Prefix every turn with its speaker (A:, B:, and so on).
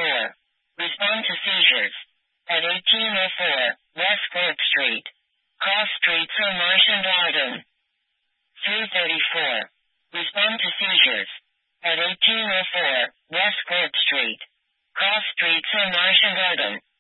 A: Respond to seizures. At 1804 West Court Street. Cross Street sur Marche and Arden. 334. Respond to seizures. At 1804 West Court Street. Cross Street sur Marche and Arden.